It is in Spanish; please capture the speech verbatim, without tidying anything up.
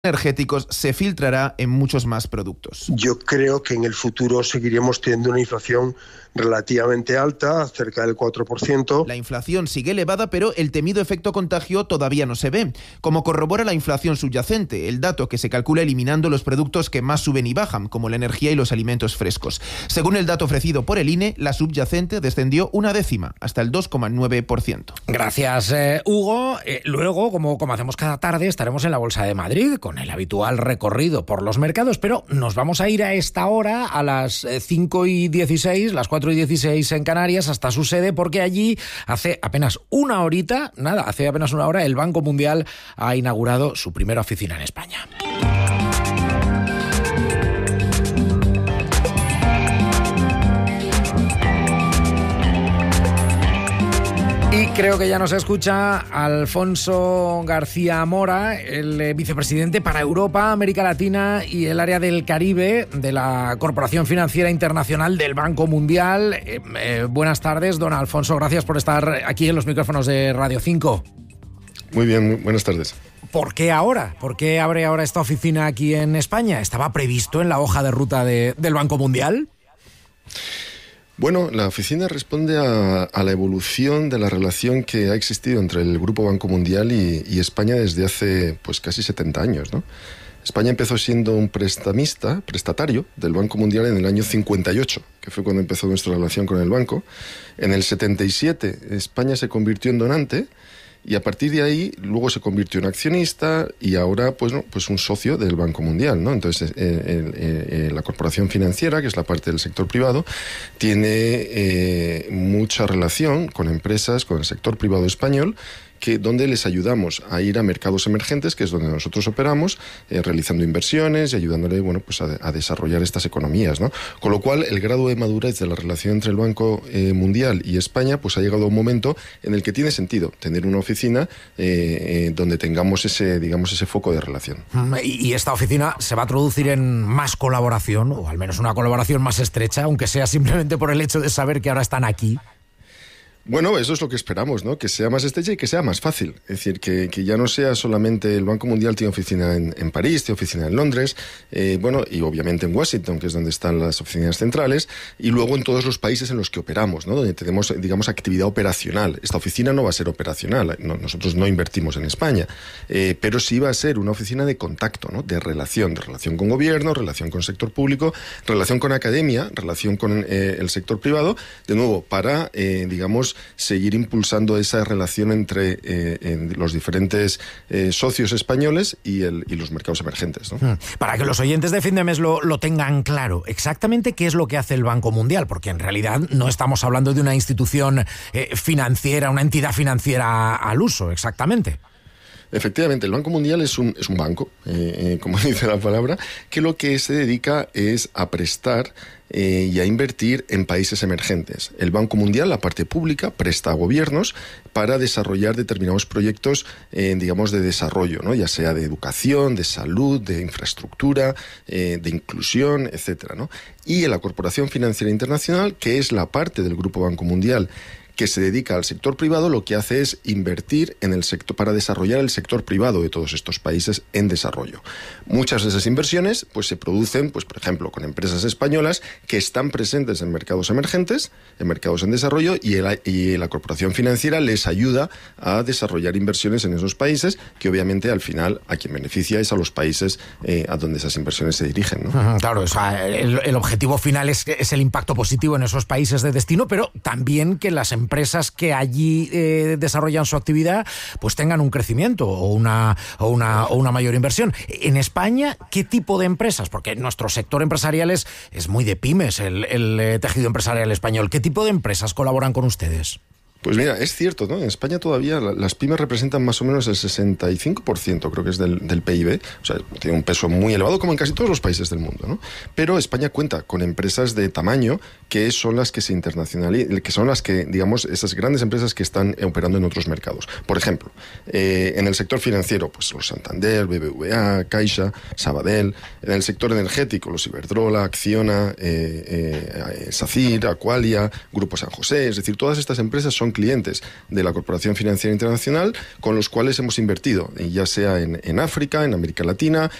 energéticos se filtrará en muchos más productos. Yo creo que en el futuro seguiremos teniendo una inflación relativamente alta, cerca del cuatro por ciento. La inflación sigue elevada, pero el temido efecto contagio todavía no se ve, como corrobora la inflación subyacente, el dato que se calcula eliminando los productos que más suben y bajan, como la energía y los alimentos frescos. Según el dato ofrecido por el I N E, la subyacente descendió una décima, hasta el dos coma nueve por ciento. Gracias, eh, Hugo. Eh, luego, como, como hacemos cada tarde, estaremos en la Bolsa de Madrid con el habitual recorrido por los mercados, pero nos vamos a ir a esta hora, a las cinco y dieciséis, las cuatro y dieciséis en Canarias, hasta su sede, porque allí hace apenas una horita, nada, hace apenas una hora, el Banco Mundial ha inaugurado su primera oficina en España. Y creo que ya nos escucha Alfonso García Mora, el vicepresidente para Europa, América Latina y el área del Caribe de la Corporación Financiera Internacional del Banco Mundial. Eh, eh, buenas tardes, don Alfonso, gracias por estar aquí en los micrófonos de Radio cinco. Muy bien, muy buenas tardes. ¿Por qué ahora? ¿Por qué abre ahora esta oficina aquí en España? ¿Estaba previsto en la hoja de ruta de, del Banco Mundial? Bueno, la oficina responde a, a la evolución de la relación que ha existido entre el Grupo Banco Mundial y, y España desde hace pues casi setenta años, ¿no? España empezó siendo un prestamista, prestatario del Banco Mundial en el año cincuenta y ocho, que fue cuando empezó nuestra relación con el banco. En el setenta y siete España se convirtió en donante y a partir de ahí luego se convirtió en accionista y ahora pues no pues un socio del Banco Mundial, ¿no? Entonces eh, eh, eh, la corporación financiera, que es la parte del sector privado, tiene eh, mucha relación con empresas, con el sector privado español, que donde les ayudamos a ir a mercados emergentes, que es donde nosotros operamos, eh, realizando inversiones y ayudándole, bueno, pues a, a desarrollar estas economías, ¿no? Con lo cual, el grado de madurez de la relación entre el Banco eh, Mundial y España, pues ha llegado a un momento en el que tiene sentido tener una oficina eh, eh, donde tengamos ese, digamos, ese foco de relación. Y esta oficina se va a traducir en más colaboración, o al menos una colaboración más estrecha, aunque sea simplemente por el hecho de saber que ahora están aquí. Bueno, eso es lo que esperamos, ¿no? Que sea más estrecha y que sea más fácil. Es decir, que, que ya no sea solamente el Banco Mundial tiene oficina en, en París, tiene oficina en Londres, eh, bueno, y obviamente en Washington, que es donde están las oficinas centrales, y luego en todos los países en los que operamos, ¿no? Donde tenemos, digamos, actividad operacional. Esta oficina no va a ser operacional, no, nosotros no invertimos en España, eh, pero sí va a ser una oficina de contacto, ¿no? De relación, de relación con gobierno, relación con sector público, relación con academia, relación con eh, el sector privado, de nuevo, para, eh, digamos, seguir impulsando esa relación entre eh, en los diferentes eh, socios españoles y, el, y los mercados emergentes, ¿no? Para que los oyentes de fin de mes lo, lo tengan claro, exactamente qué es lo que hace el Banco Mundial, porque en realidad no estamos hablando de una institución eh, financiera, una entidad financiera al uso, exactamente. Efectivamente, el Banco Mundial es un, es un banco, eh, eh, como dice la palabra, que lo que se dedica es a prestar eh, y a invertir en países emergentes. El Banco Mundial, la parte pública, presta a gobiernos para desarrollar determinados proyectos, eh, digamos, de desarrollo, ¿no? Ya sea de educación, de salud, de infraestructura, eh, de inclusión, etcétera, ¿no? Y la Corporación Financiera Internacional, que es la parte del Grupo Banco Mundial que se dedica al sector privado, lo que hace es invertir en el sector para desarrollar el sector privado de todos estos países en desarrollo. Muchas de esas inversiones pues se producen, pues por ejemplo, con empresas españolas que están presentes en mercados emergentes, en mercados en desarrollo, y, el, y la corporación financiera les ayuda a desarrollar inversiones en esos países, que obviamente al final a quien beneficia es a los países eh, a donde esas inversiones se dirigen, ¿no? Claro, o sea, el, el objetivo final es, es el impacto positivo en esos países de destino, pero también que las empresas empresas que allí eh, desarrollan su actividad pues tengan un crecimiento o una, o, una, o una mayor inversión. En España, ¿qué tipo de empresas? Porque nuestro sector empresarial es, es muy de pymes, el, el eh, tejido empresarial español. ¿Qué tipo de empresas colaboran con ustedes? Pues mira, es cierto, ¿no? En España todavía la, las pymes representan más o menos el sesenta y cinco por ciento, creo que es del, del P I B, o sea, tiene un peso muy elevado como en casi todos los países del mundo, ¿no? Pero España cuenta con empresas de tamaño que son las que se internacionalizan, que son las que, digamos, esas grandes empresas que están operando en otros mercados. Por ejemplo, eh, en el sector financiero, pues los Santander, B B V A, Caixa, Sabadell. En el sector energético, los Iberdrola, Acciona, eh, eh, SACIR, Aqualia, Grupo San José. Es decir, todas estas empresas son son clientes de la Corporación Financiera Internacional, con los cuales hemos invertido, ya sea en, en África, en América Latina,